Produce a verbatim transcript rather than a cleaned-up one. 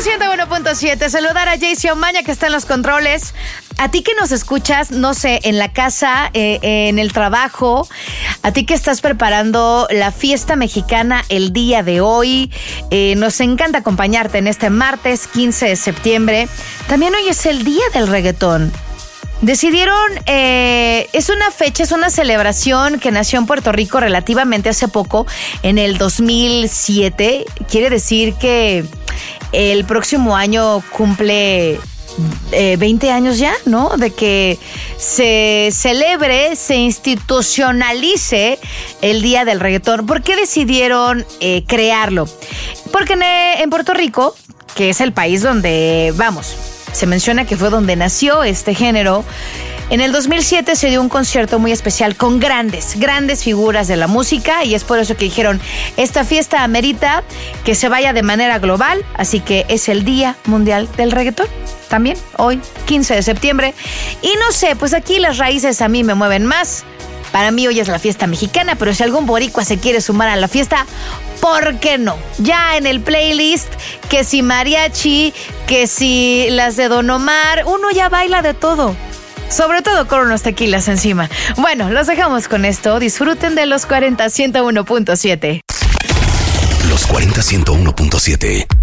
ciento uno punto siete. Saludar a Jaycee Omaña, que está en los controles. A ti que nos escuchas, no sé, en la casa, eh, en el trabajo, a ti que estás preparando la fiesta mexicana el día de hoy, eh, nos encanta acompañarte en este martes quince de septiembre. También hoy es el día del reggaetón. Decidieron, eh, es una fecha, es una celebración que nació en Puerto Rico relativamente hace poco, en el dos mil siete. Quiere decir que el próximo año cumple eh, veinte años ya, ¿no? De que se celebre, se institucionalice el Día del Reggaetón. ¿Por qué decidieron eh, crearlo? Porque en, en Puerto Rico, que es el país donde, vamos, se menciona que fue donde nació este género, en el dos mil siete se dio un concierto muy especial con grandes, grandes figuras de la música, y es por eso que dijeron, esta fiesta amerita que se vaya de manera global, así que es el Día Mundial del Reggaetón. También hoy, quince de septiembre. Y no sé, pues aquí las raíces a mí me mueven más. Para mí hoy es la fiesta mexicana, pero si algún boricua se quiere sumar a la fiesta, ¿por qué no? Ya en el playlist, que si mariachi, que si las de Don Omar, uno ya baila de todo. Sobre todo con unos tequilas encima. Bueno, los dejamos con esto. Disfruten de los cuarenta ciento uno punto siete. Los cuarenta ciento uno punto siete.